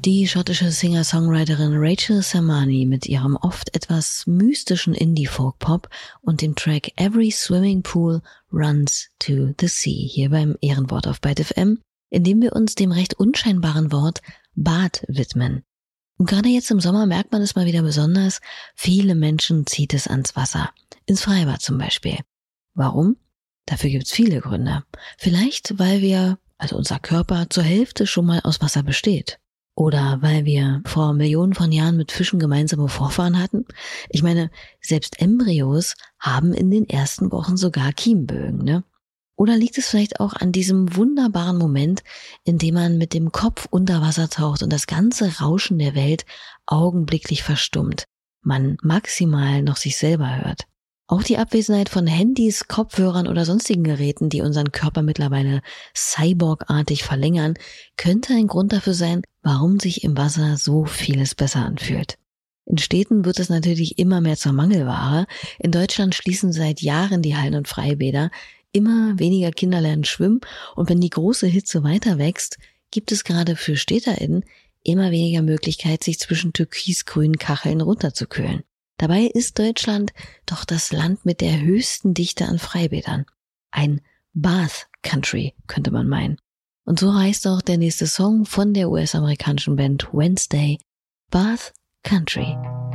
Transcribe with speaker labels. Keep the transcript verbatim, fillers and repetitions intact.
Speaker 1: Die schottische Singer-Songwriterin Rachel Sermani mit ihrem oft etwas mystischen Indie-Folk-Pop und dem Track Every Swimming Pool Runs to the Sea hier beim Ehrenwort auf Byte F M, in dem wir uns dem recht unscheinbaren Wort Bad widmen. Und gerade jetzt im Sommer merkt man es mal wieder besonders, viele Menschen zieht es ans Wasser, ins Freibad zum Beispiel. Warum? Dafür gibt's viele Gründe. Vielleicht, weil wir, also unser Körper, zur Hälfte schon mal aus Wasser besteht. Oder weil wir vor Millionen von Jahren mit Fischen gemeinsame Vorfahren hatten. Ich meine, selbst Embryos haben in den ersten Wochen sogar Kiembögen, ne? Oder liegt es vielleicht auch an diesem wunderbaren Moment, in dem man mit dem Kopf unter Wasser taucht und das ganze Rauschen der Welt augenblicklich verstummt, man maximal noch sich selber hört? Auch die Abwesenheit von Handys, Kopfhörern oder sonstigen Geräten, die unseren Körper mittlerweile cyborgartig verlängern, könnte ein Grund dafür sein, warum sich im Wasser so vieles besser anfühlt. In Städten wird es natürlich immer mehr zur Mangelware. In Deutschland schließen seit Jahren die Hallen und Freibäder. Immer weniger Kinder lernen schwimmen. Und wenn die große Hitze weiter wächst, gibt es gerade für StädterInnen immer weniger Möglichkeit, sich zwischen türkisgrünen Kacheln runterzukühlen. Dabei ist Deutschland doch das Land mit der höchsten Dichte an Freibädern. Ein Bath Country, könnte man meinen. Und so heißt auch der nächste Song von der U S-amerikanischen Band Wednesday, Bath Country.